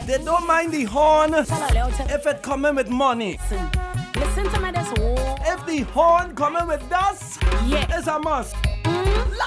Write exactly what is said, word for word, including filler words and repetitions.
They don't mind the horn if it coming with money. Listen, listen to me this. Oh. If the horn coming with dust, Yeah. it's a must. Mm.